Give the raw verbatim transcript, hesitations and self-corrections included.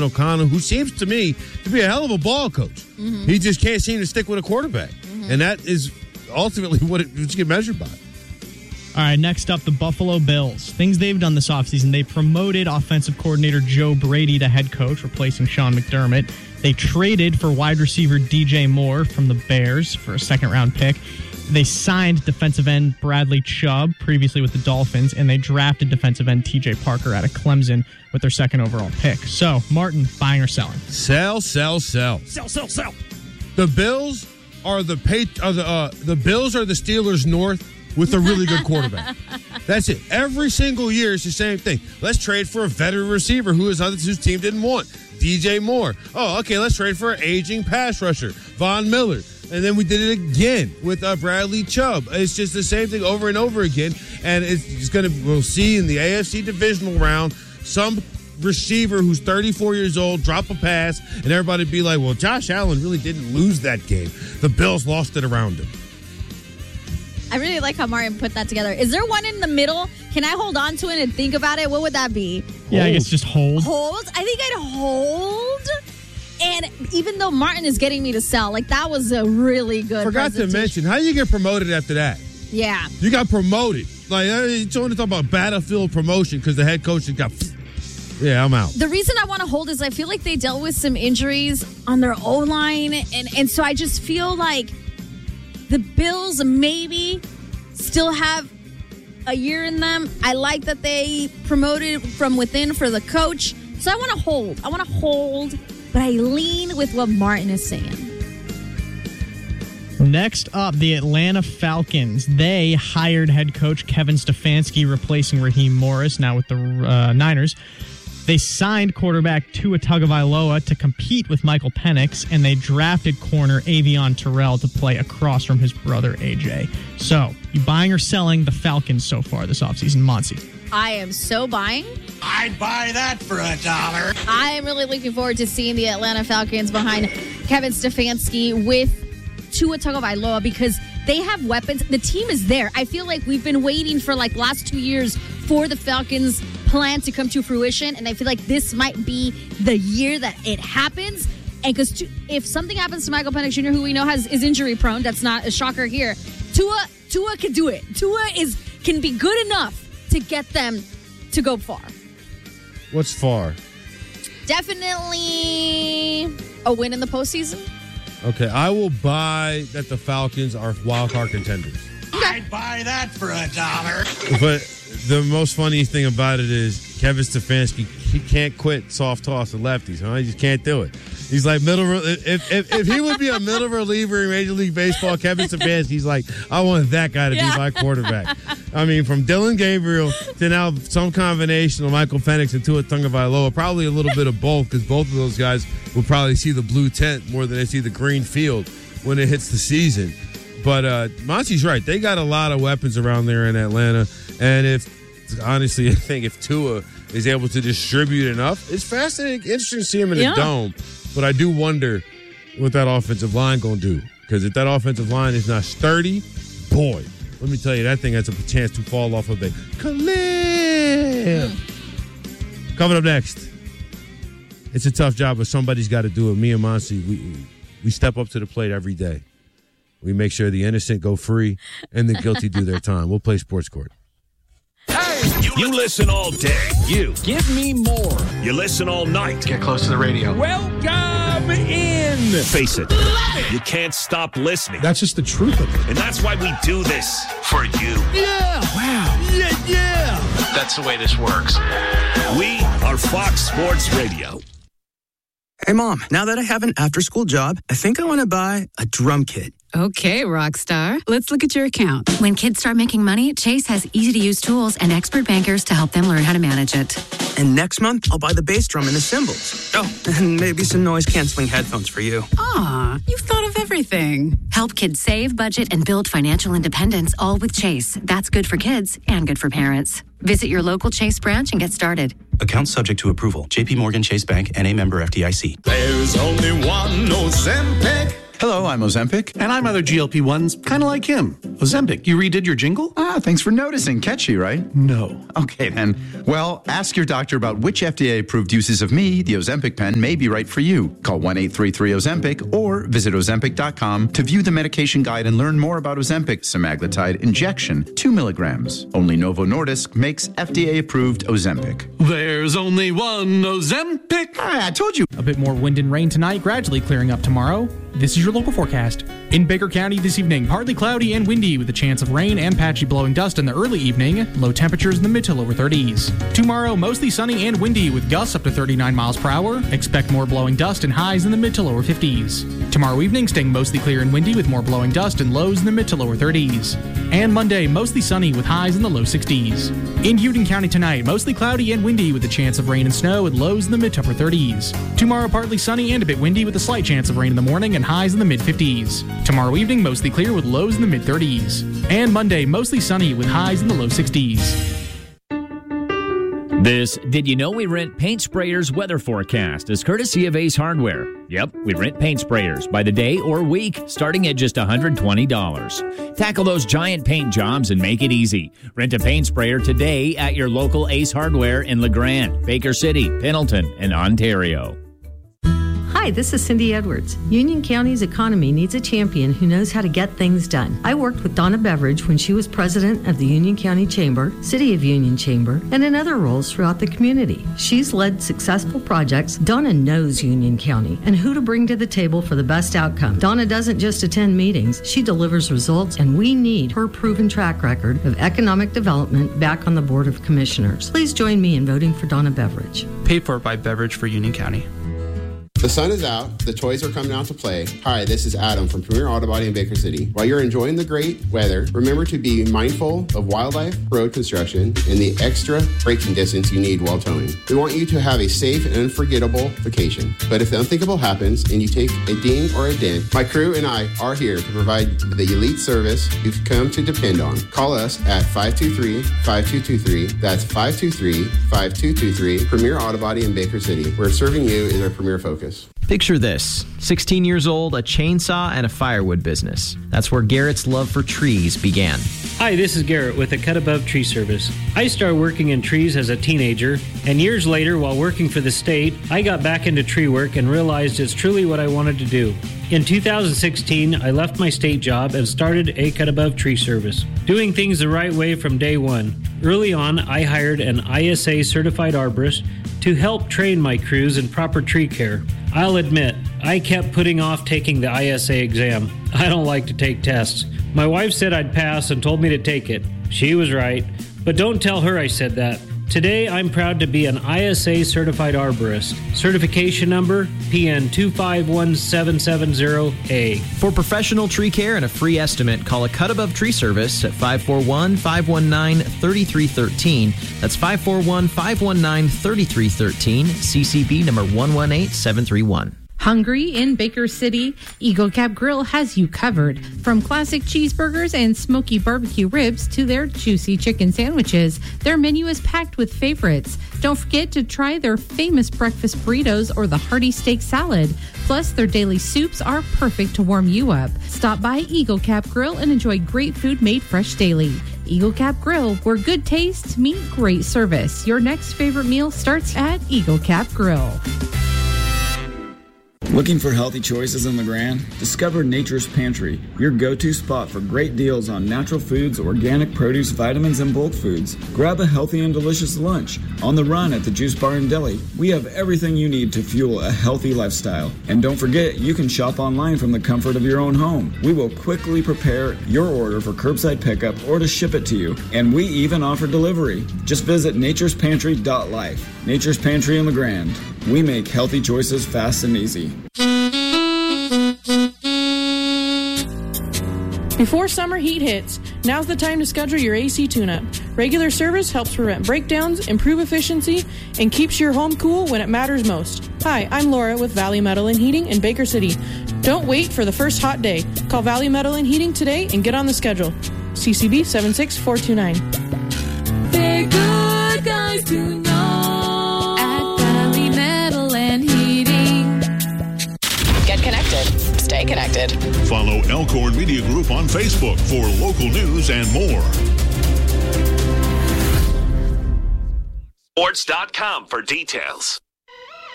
O'Connell, who seems to me to be a hell of a ball coach. Mm-hmm. He just can't seem to stick with a quarterback. Mm-hmm. And that is ultimately what it, what you get measured by. All right, next up, the Buffalo Bills. Things they've done this offseason. They promoted offensive coordinator Joe Brady to head coach, replacing Sean McDermott. They traded for wide receiver D J Moore from the Bears for a second-round pick. They signed defensive end Bradley Chubb, previously with the Dolphins, and they drafted defensive end T J Parker out of Clemson with their second overall pick. So, Martin, buying or selling? Sell, sell, sell. Sell, sell, sell. The Bills are the Pat- are the uh, the Bills are the Steelers North with a really good quarterback. That's it. Every single year, it's the same thing. Let's trade for a veteran receiver who his other whose team didn't want. D J Moore. Oh, okay, let's trade for an aging pass rusher. Von Miller. And then we did it again with uh, Bradley Chubb. It's just the same thing over and over again. And it's, it's going to, we'll see in the A F C divisional round, some receiver who's thirty-four years old drop a pass, and everybody be like, well, Josh Allen really didn't lose that game. The Bills lost it around him. I really like how Martin put that together. Is there one in the middle? Can I hold on to it and think about it? What would that be? Yeah, hold. I guess just hold. Hold? I think I'd hold. And even though Martin is getting me to sell, like that was a really good Forgot to mention, how you get promoted after that? Yeah. You got promoted. Like, you're trying to talk about battlefield promotion because the head coach got... Yeah, I'm out. The reason I want to hold is I feel like they dealt with some injuries on their O-line. And, and so I just feel like the Bills maybe still have a year in them. I like that they promoted from within for the coach. So I want to hold. I want to hold, but I lean with what Martin is saying. Next up, the Atlanta Falcons. They hired head coach Kevin Stefanski, replacing Raheem Morris, now with the uh, Niners. They signed quarterback Tua Tagovailoa to compete with Michael Penix, and they drafted corner Avion Terrell to play across from his brother A J. So, you buying or selling the Falcons so far this offseason, Monty? I am so buying. I'd buy that for a dollar. I am really looking forward to seeing the Atlanta Falcons behind Kevin Stefanski with Tua Tagovailoa because they have weapons. The team is there. I feel like we've been waiting for like last two years for the Falcons' plan to come to fruition, and I feel like this might be the year that it happens. And because if something happens to Michael Penix Junior, who we know has is injury prone, that's not a shocker here. Tua, Tua can do it. Tua is can be good enough to get them to go far. What's far? Definitely a win in the postseason. Okay, I will buy that the Falcons are wild card contenders. Okay. I'd buy that for a dollar. But the most funniest thing about it is Kevin Stefanski, he can't quit soft toss and lefties, huh? He just can't do it. He's like middle. If if, if he would be a middle reliever in Major League Baseball, Kevin Stefanski's like, I want that guy to yeah. be my quarterback. I mean, from Dylan Gabriel to now some combination of Michael Penix and Tua Tagovailoa, probably a little bit of both, because both of those guys will probably see the blue tent more than they see the green field when it hits the season. But uh, Monty's right; they got a lot of weapons around there in Atlanta, and if honestly, I think if Tua is able to distribute enough, it's fascinating, interesting to see him in yeah. a dome. But I do wonder what that offensive line going to do. Because if that offensive line is not sturdy, boy, let me tell you, that thing has a chance to fall off of a cliff. Mm. Coming up next, it's a tough job, but somebody's got to do it. Me and Monty, we, we step up to the plate every day. We make sure the innocent go free and the guilty do their time. We'll play Sports Court. You, you listen all day. You. Give me more. You listen all night. Get close to the radio. Welcome in. Face it. You can't stop listening. That's just the truth of it. And that's why we do this. For you. Yeah. Wow. Yeah, yeah. That's the way this works. We are Fox Sports Radio. Hey, Mom, now that I have an after-school job, I think I want to buy a drum kit. Okay, rock star. Let's look at your account. When kids start making money, Chase has easy-to-use tools and expert bankers to help them learn how to manage it. And next month, I'll buy the bass drum and the cymbals. Oh, and maybe some noise-canceling headphones for you. Aw, you've thought of everything. Help kids save, budget, and build financial independence, all with Chase. That's good for kids and good for parents. Visit your local Chase branch and get started. Account subject to approval. J P Morgan Chase Bank, N A member F D I C. There's only one Ozempic. Hello, I'm Ozempic, and I'm other G L P ones, kind of like him. Ozempic, you redid your jingle? Ah, thanks for noticing. Catchy, right? No. Okay, then. Well, ask your doctor about which F D A-approved uses of me, the Ozempic pen, may be right for you. Call one eight three three Ozempic or visit Ozempic dot com to view the medication guide and learn more about Ozempic semaglutide injection, two milligrams. Only Novo Nordisk makes F D A-approved Ozempic. There's only one Ozempic. Ah, I told you. A bit more wind and rain tonight, gradually clearing up tomorrow. This is your local forecast. In Baker County this evening, partly cloudy and windy with a chance of rain and patchy blowing dust in the early evening. Low temperatures in the mid to lower thirties. Tomorrow, mostly sunny and windy with gusts up to thirty-nine miles per hour. Expect more blowing dust and highs in the mid to lower fifties. Tomorrow evening, staying mostly clear and windy with more blowing dust and lows in the mid to lower thirties. And Monday, mostly sunny with highs in the low sixties. In Houghton County tonight, mostly cloudy and windy with a chance of rain and snow with lows in the mid to upper thirties. Tomorrow, partly sunny and a bit windy with a slight chance of rain in the morning and highs in the mid fifties. Tomorrow evening, mostly clear with lows in the mid thirties. And Monday, mostly sunny with highs in the low sixties. This Did You Know We Rent Paint Sprayers weather forecast is courtesy of Ace Hardware. Yep, we rent paint sprayers by the day or week, starting at just one hundred twenty dollars. Tackle those giant paint jobs and make it easy. Rent a paint sprayer today at your local Ace Hardware in LeGrand, Baker City, Pendleton, and Ontario. Hi, this is Cindy Edwards. Union County's economy needs a champion who knows how to get things done. I worked with Donna Beveridge when she was president of the Union County Chamber, City of Union Chamber, and in other roles throughout the community. She's led successful projects. Donna knows Union County and who to bring to the table for the best outcome. Donna doesn't just attend meetings, she delivers results, and we need her proven track record of economic development back on the Board of Commissioners. Please join me in voting for Donna Beveridge. Paid for by Beveridge for Union County. The sun is out, the toys are coming out to play. Hi, this is Adam from Premier Auto Body in Baker City. While you're enjoying the great weather, remember to be mindful of wildlife, road construction, and the extra braking distance you need while towing. We want you to have a safe and unforgettable vacation. But if the unthinkable happens and you take a ding or a dent, my crew and I are here to provide the elite service you've come to depend on. Call us at five two three, five two two three. That's five two three, five two two three. Premier Auto Body in Baker City, where serving you is our premier focus. Picture this, sixteen years old, a chainsaw, and a firewood business. That's where Garrett's love for trees began. Hi, this is Garrett with the Cut Above Tree Service. I started working in trees as a teenager, and years later, while working for the state, I got back into tree work and realized it's truly what I wanted to do. In two thousand sixteen, I left my state job and started a Cut Above Tree Service, doing things the right way from day one. Early on, I hired an I S A certified arborist to help train my crews in proper tree care. I'll admit, I kept putting off taking the I S A exam. I don't like to take tests. My wife said I'd pass and told me to take it. She was right, but don't tell her I said that. Today, I'm proud to be an I S A certified arborist. Certification number P N two five one seven seven zero A. For professional tree care and a free estimate, call a Cut Above Tree Service at five four one, five one nine, three three one three. That's five four one, five one nine, three three one three, C C B number one one eight seven three one. Hungry in Baker City? Eagle Cap Grill has you covered. From classic cheeseburgers and smoky barbecue ribs to their juicy chicken sandwiches, their menu is packed with favorites. Don't forget to try their famous breakfast burritos or the hearty steak salad. Plus, their daily soups are perfect to warm you up. Stop by Eagle Cap Grill and enjoy great food made fresh daily. Eagle Cap Grill, where good taste meets great service. Your next favorite meal starts at Eagle Cap Grill. Looking for healthy choices in LeGrand? Discover Nature's Pantry, your go-to spot for great deals on natural foods, organic produce, vitamins, and bulk foods. Grab a healthy and delicious lunch. On the run at the Juice Bar and Deli, we have everything you need to fuel a healthy lifestyle. And don't forget, you can shop online from the comfort of your own home. We will quickly prepare your order for curbside pickup or to ship it to you. And we even offer delivery. Just visit natures pantry dot life. Nature's Pantry in LeGrand. We make healthy choices fast and easy. Before summer heat hits, now's the time to schedule your A C tune-up. Regular service helps prevent breakdowns, improve efficiency, and keeps your home cool when it matters most. Hi, I'm Laura with Valley Metal and Heating in Baker City. Don't wait for the first hot day. Call Valley Metal and Heating today and get on the schedule. C C B seven six four two nine. They're good guys to know at Valley Metal and Heating. Get connected. Stay connected. Follow Elkhorn Media Group on Facebook for local news and more. Sports dot com for details.